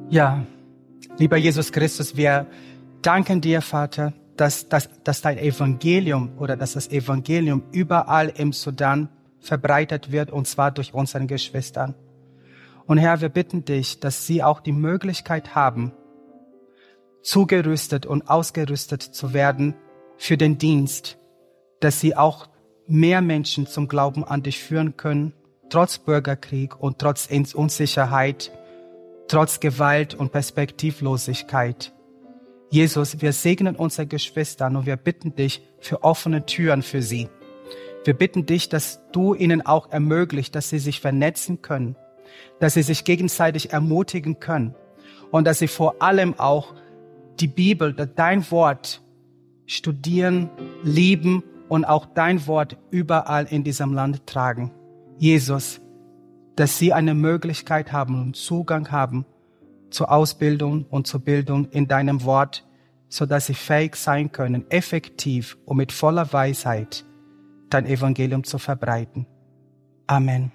Ja, lieber Jesus Christus, wir danken dir, Vater, dass dein Evangelium oder dass das Evangelium überall im Sudan verbreitet wird, und zwar durch unsere Geschwister. Und Herr, wir bitten dich, dass sie auch die Möglichkeit haben, zugerüstet und ausgerüstet zu werden für den Dienst, dass sie auch mehr Menschen zum Glauben an dich führen können, trotz Bürgerkrieg und trotz Unsicherheit, trotz Gewalt und Perspektivlosigkeit. Jesus, wir segnen unsere Geschwister und wir bitten dich für offene Türen für sie. Wir bitten dich, dass du ihnen auch ermöglicht, dass sie sich vernetzen können, dass sie sich gegenseitig ermutigen können und dass sie vor allem auch die Bibel, dein Wort studieren, lieben und auch dein Wort überall in diesem Land tragen. Jesus, dass sie eine Möglichkeit haben und Zugang haben zur Ausbildung und zur Bildung in deinem Wort, sodass sie fähig sein können, effektiv und mit voller Weisheit dein Evangelium zu verbreiten. Amen.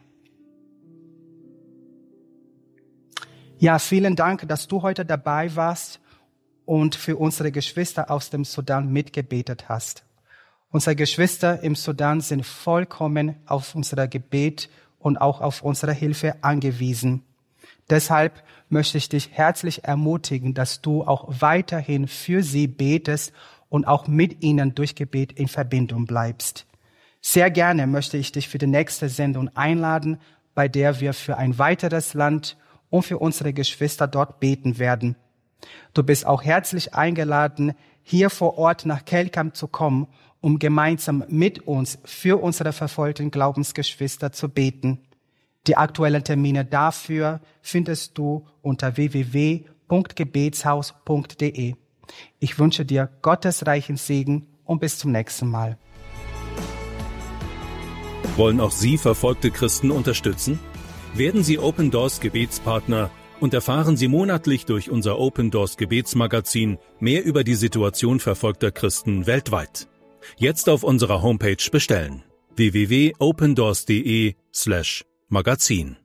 Ja, vielen Dank, dass du heute dabei warst und für unsere Geschwister aus dem Sudan mitgebetet hast. Unsere Geschwister im Sudan sind vollkommen auf unser Gebet und auch auf unsere Hilfe angewiesen. Deshalb möchte ich dich herzlich ermutigen, dass du auch weiterhin für sie betest und auch mit ihnen durch Gebet in Verbindung bleibst. Sehr gerne möchte ich dich für die nächste Sendung einladen, bei der wir für ein weiteres Land und für unsere Geschwister dort beten werden. Du bist auch herzlich eingeladen, hier vor Ort nach Kelkam zu kommen, um gemeinsam mit uns für unsere verfolgten Glaubensgeschwister zu beten. Die aktuellen Termine dafür findest du unter www.gebetshaus.de. Ich wünsche dir gottesreichen Segen und bis zum nächsten Mal. Wollen auch Sie verfolgte Christen unterstützen? Werden Sie Open Doors Gebetspartner und erfahren Sie monatlich durch unser Open Doors Gebetsmagazin mehr über die Situation verfolgter Christen weltweit. Jetzt auf unserer Homepage bestellen: www.opendoors.de/magazin.